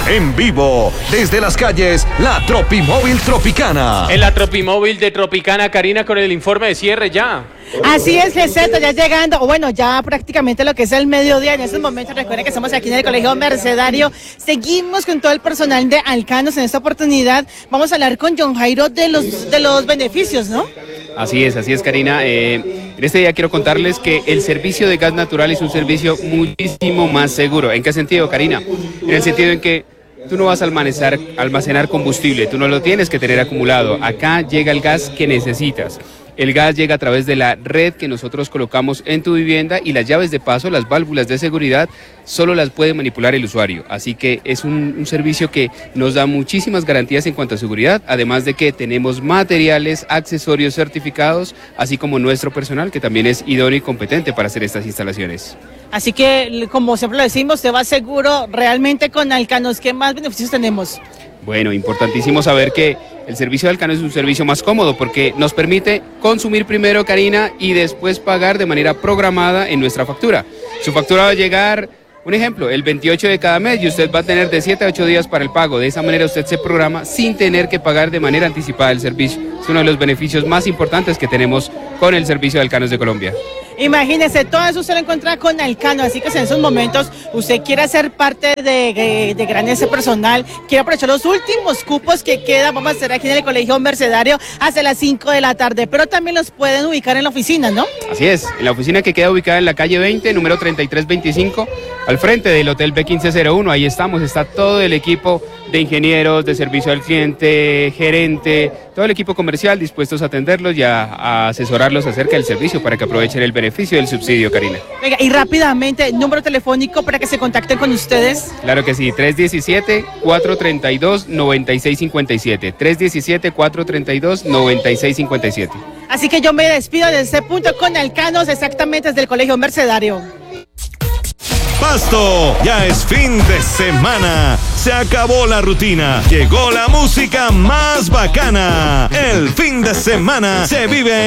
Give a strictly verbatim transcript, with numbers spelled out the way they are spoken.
En vivo, desde las calles, la Tropimóvil Tropicana. En la Tropimóvil de Tropicana, Karina, con el informe de cierre ya. Así es, Geseto, ya llegando, o bueno, ya prácticamente lo que es el mediodía. En estos momentos, recuerden que estamos aquí en el Colegio Mercedario. Seguimos con todo el personal de Alcanos. En esta oportunidad vamos a hablar con John Jairo de los, de los beneficios, ¿no? Así es, así es, Karina. Eh, en este día quiero contarles que el servicio de gas natural es un servicio muchísimo más seguro. ¿En qué sentido, Karina? En el sentido en que tú no vas a almacenar, almacenar combustible, tú no lo tienes que tener acumulado. Acá llega el gas que necesitas. El gas llega a través de la red que nosotros colocamos en tu vivienda y las llaves de paso, las válvulas de seguridad, solo las puede manipular el usuario. Así que es un, un servicio que nos da muchísimas garantías en cuanto a seguridad, además de que tenemos materiales, accesorios certificados, así como nuestro personal que también es idóneo y competente para hacer estas instalaciones. Así que, como siempre lo decimos, se va seguro realmente con Alcanos. ¿Qué más beneficios tenemos? Bueno, importantísimo saber que el servicio de Alcanos es un servicio más cómodo porque nos permite consumir primero, Karina, y después pagar de manera programada en nuestra factura. Su factura va a llegar, un ejemplo, el veintiocho de cada mes y usted va a tener de siete a ocho días para el pago. De esa manera usted se programa sin tener que pagar de manera anticipada el servicio. Es uno de los beneficios más importantes que tenemos con el servicio de Alcanos de Colombia. Imagínese, todo eso usted lo encuentra con Alcano, así que si en esos momentos usted quiere ser parte de, de, de Gran ese personal, quiere aprovechar los últimos cupos que quedan, vamos a hacer aquí en el Colegio Mercedario hasta las cinco de la tarde, pero también los pueden ubicar en la oficina, ¿no? Así es, en la oficina que queda ubicada en la calle veinte, número treinta y tres veinticinco, al frente del Hotel B quince cero uno, ahí estamos, está todo el equipo de ingenieros, de servicio al cliente, gerente, todo el equipo comercial dispuestos a atenderlos y a, a asesorarlos acerca del servicio para que aprovechen el beneficio del subsidio, Karina. Venga, y rápidamente, número telefónico para que se contacten con ustedes. Claro que sí, tres diecisiete, cuatro treinta y dos, noventa y seis cincuenta y siete, tres diecisiete, cuatro treinta y dos, noventa y seis cincuenta y siete. Así que yo me despido desde este punto con Alcanos, exactamente desde el Colegio Mercedario. Pasto, ya es fin de semana. Se acabó la rutina. Llegó la música más bacana. El fin de semana se vive